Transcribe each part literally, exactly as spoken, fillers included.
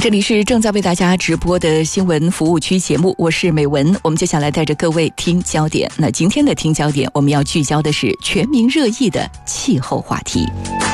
这里是正在为大家直播的新闻服务区节目，我是美文。我们接下来带着各位听焦点。那今天的听焦点，我们要聚焦的是全民热议的气候话题。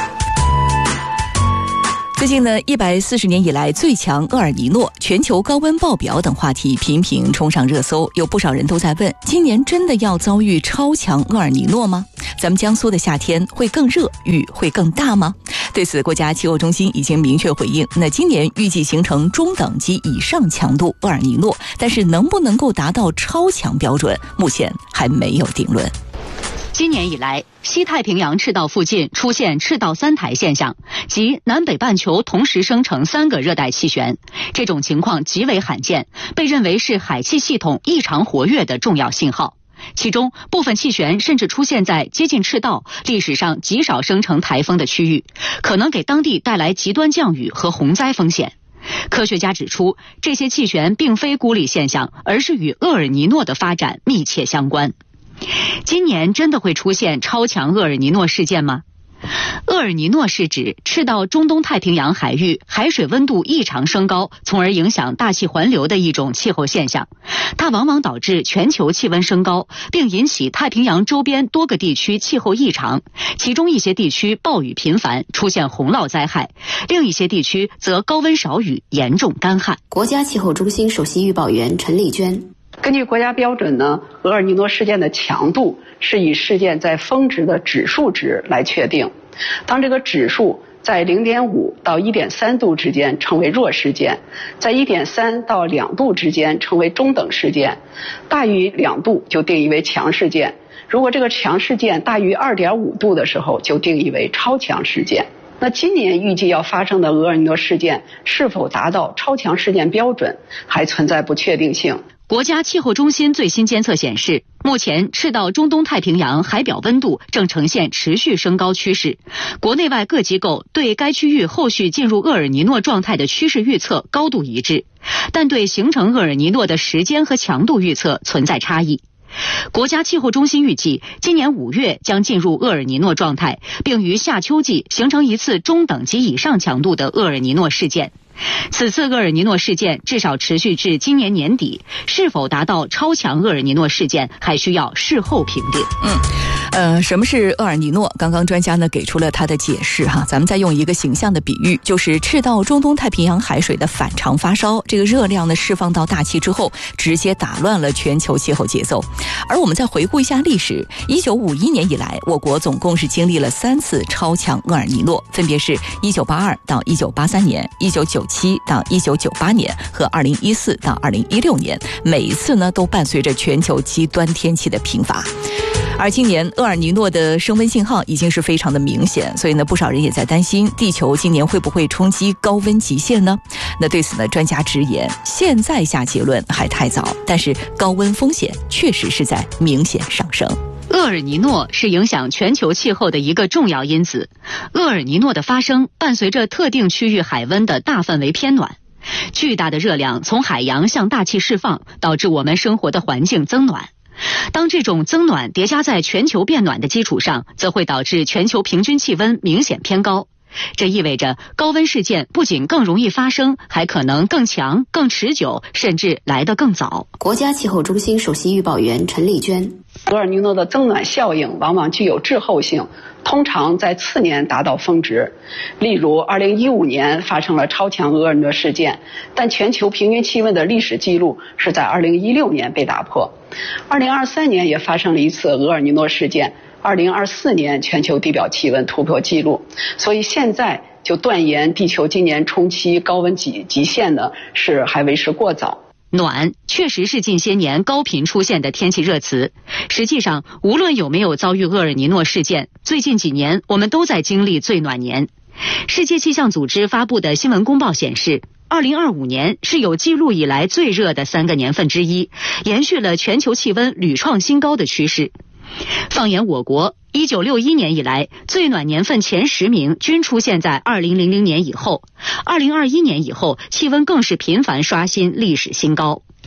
最近呢，一百四十年以来最强厄尔尼诺、全球高温爆表等话题频频冲上热搜，有不少人都在问：今年真的要遭遇超强厄尔尼诺吗？咱们江苏的夏天会更热，雨会更大吗？对此，国家气候中心已经明确回应，那今年预计形成中等及以上强度厄尔尼诺，但是能不能够达到超强标准，目前还没有定论。 今年以来，西太平洋赤道附近出现赤道三台现象，即南北半球同时生成三个热带气旋。这种情况极为罕见，被认为是海气系统异常活跃的重要信号。其中部分气旋甚至出现在接近赤道、历史上极少生成台风的区域，可能给当地带来极端降雨和洪灾风险。科学家指出，这些气旋并非孤立现象，而是与厄尔尼诺的发展密切相关。今年真的会出现超强厄尔尼诺事件吗？厄尔尼诺是指赤道中东太平洋海域海水温度异常升高，从而影响大气环流的一种气候现象。它往往导致全球气温升高，并引起太平洋周边多个地区气候异常，其中一些地区暴雨频繁，出现洪涝灾害，另一些地区则高温少雨，严重干旱。 国家气候中心首席预报员陈丽娟。 根据国家标准呢，厄尔尼诺事件的强度是以事件在峰值的指数值来确定。当这个指数在 零点五 到 一点三 度之间称为弱事件，在 一点三 到两度之间称为中等事件，大于两度就定义为强事件。如果这个强事件大于 二点五 度的时候，就定义为超强事件。那今年预计要发生的厄尔尼诺事件是否达到超强事件标准，还存在不确定性。 国家气候中心最新监测显示，目前赤道中东太平洋海表温度正呈现持续升高趋势。国内外各机构对该区域后续进入厄尔尼诺状态的趋势预测高度一致，但对形成厄尔尼诺的时间和强度预测存在差异。国家气候中心预计，今年五月将进入厄尔尼诺状态，并于夏秋季形成一次中等及以上强度的厄尔尼诺事件。此次厄尔尼诺事件至少持续至今年年底，是否达到超强厄尔尼诺事件还需要事后评定。 嗯，呃，什么是厄尔尼诺？刚刚专家呢给出了他的解释哈，咱们再用一个形象的比喻，就是赤道中东太平洋海水的反常发烧，这个热量呢释放到大气之后，直接打乱了全球气候节奏。而我们再回顾一下历史，一九五一年以来，我国总共是经历了三次超强厄尔尼诺，分别是一九八二到一九八三年、一九九七到一九九八年和二零一四到二零一六年，每一次呢都伴随着全球极端天气的频发。而今年厄尔尼诺的升温信号已经是非常的明显，所以呢，不少人也在担心地球今年会不会冲击高温极限呢？那对此呢，专家直言，现在下结论还太早，但是高温风险确实是在明显上升。 厄尔尼诺是影响全球气候的一个重要因子。厄尔尼诺的发生伴随着特定区域海温的大范围偏暖，巨大的热量从海洋向大气释放，导致我们生活的环境增暖。当这种增暖叠加在全球变暖的基础上，则会导致全球平均气温明显偏高。这意味着高温事件不仅更容易发生，还可能更强、更持久，甚至来得更早。 国家气候中心首席预报员陈丽娟。 厄尔尼诺的增暖效应往往具有滞后性，通常在次年达到峰值。例如二零一五年发生了超强厄尔尼诺事件，但全球平均气温的历史记录是在二零一六年被打破。二零二三年也发生了一次厄尔尼诺事件，二零二四年全球地表气温突破纪录。所以现在就断言地球今年冲击高温极极限呢，是还为时过早。 暖确实是近些年高频出现的天气热词。实际上，无论有没有遭遇厄尔尼诺事件，最近几年我们都在经历最暖年。世界气象组织发布的新闻公报显示，二零二五年是有记录以来最热的三个年份之一，延续了全球气温屡创新高的趋势。放眼我国，一九六一年以来，最暖年份前十名均出现在二零零零年以后，二零二一年以后，气温更是频繁刷新历史新高。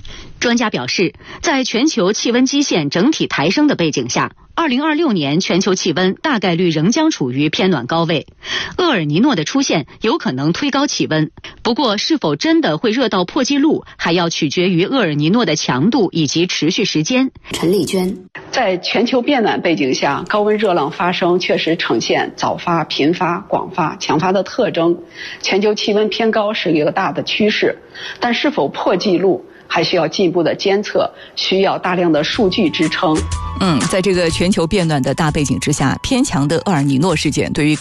专家表示，在全球气温基线整体抬升的背景下，二零二六年全球气温大概率仍将处于偏暖高位。厄尔尼诺的出现有可能推高气温，不过是否真的会热到破纪录，还要取决于厄尔尼诺的强度以及持续时间。 陈丽娟， 在全球变暖背景下，高温热浪发生确实呈现早发、频发、广发、强发的特征，全球气温偏高是一个大的趋势，但是否破纪录还需要进一步的监测，需要大量的数据支撑。 嗯，在这个全球变暖的大背景之下，偏强的厄尔尼诺事件对于